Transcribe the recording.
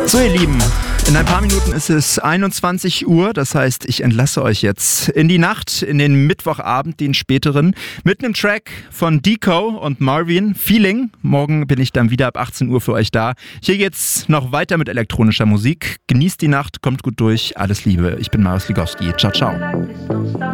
So, ihr Lieben, in ein paar Minuten ist es 21 Uhr, das heißt, ich entlasse euch jetzt in die Nacht, in den Mittwochabend, den späteren, mit einem Track von Deco und Marvin, Feeling. Morgen bin ich dann wieder ab 18 Uhr für euch da. Hier geht's noch weiter mit elektronischer Musik. Genießt die Nacht, kommt gut durch, alles Liebe. Ich bin Marius Ligowski. Ciao, ciao.